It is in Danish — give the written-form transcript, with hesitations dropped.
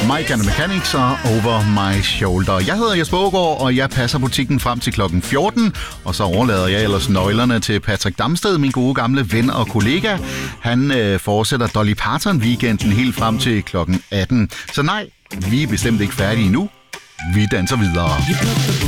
Mike and the Mechanics og Over My Shoulder. Jeg hedder Jesper Aagaard, og jeg passer butikken frem til klokken 14. Og så overlader jeg ellers nøglerne til Patrick Damsted, min gode gamle ven og kollega. Han fortsætter Dolly Parton-weekenden helt frem til klokken 18. Så nej, vi er bestemt ikke færdige endnu. Vi danser videre.